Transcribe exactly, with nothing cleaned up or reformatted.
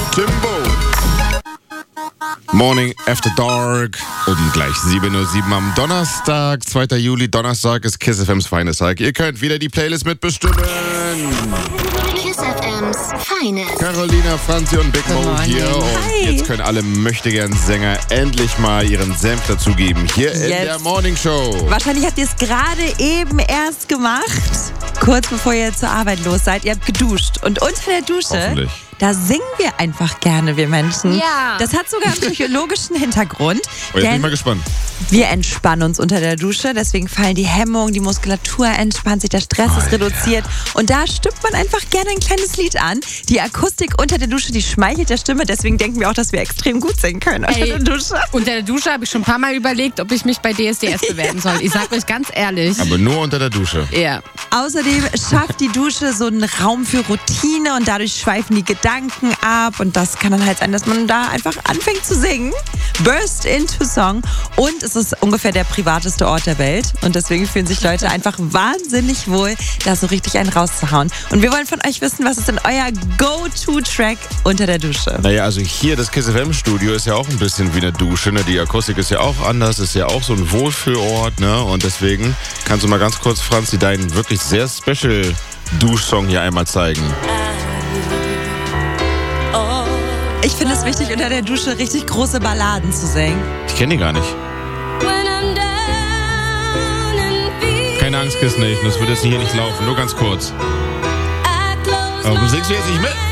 Timbo. Morning After Dark um gleich sieben Uhr sieben am Donnerstag, zweiter Juli. Donnerstag ist Kiss F M's Feines Tag. Ihr könnt wieder die Playlist mitbestimmen. Kiss F M's Feines. Carolina, Franzi und Big Mo hier. Und Hi. jetzt können alle Möchtegern-Sänger endlich mal ihren Senf dazugeben. Hier in Jetzt. der Morning Show. Wahrscheinlich habt ihr es gerade eben erst gemacht, kurz bevor ihr zur Arbeit los seid. Ihr habt geduscht und unter der Dusche, Hoffentlich. da singen wir einfach gerne, wir Menschen. Ja. Das hat sogar einen psychologischen Hintergrund, Oh, jetzt bin ich denn mal gespannt. wir entspannen uns unter der Dusche, deswegen fallen die Hemmungen, die Muskulatur entspannt sich, der Stress ist Alter. reduziert und da stimmt man einfach gerne ein kleines Lied an. Die Akustik unter der Dusche, die schmeichelt der Stimme, deswegen denken wir auch, dass wir extrem gut singen können unter Ey, der Dusche. unter der Dusche habe ich schon ein paar Mal überlegt, ob ich mich bei D S D S bewerben soll. Ich sag euch ganz ehrlich. Aber nur unter der Dusche. Ja. Außerdem schafft die Dusche so einen Raum für Routine und dadurch schweifen die Gedanken ab und das kann dann halt sein, dass man da einfach anfängt zu singen. Burst into Song und es ist ungefähr der privateste Ort der Welt und deswegen fühlen sich Leute einfach wahnsinnig wohl, da so richtig einen rauszuhauen. Und wir wollen von euch wissen, was ist denn euer Go-To-Track unter der Dusche? Naja, also hier das Kiss F M Studio ist ja auch ein bisschen wie eine Dusche. Ne? Die Akustik ist ja auch anders, ist ja auch so ein Wohlfühlort. Ne? Und deswegen kannst du mal ganz kurz, Franzi, deinen wirklich sehr special Duschsong hier einmal zeigen. Ich finde es wichtig, unter der Dusche richtig große Balladen zu singen. Ich kenne die gar nicht. Keine Angst, Kiss nicht. Das wird jetzt hier nicht laufen. Nur ganz kurz. Aber singst du jetzt nicht mit?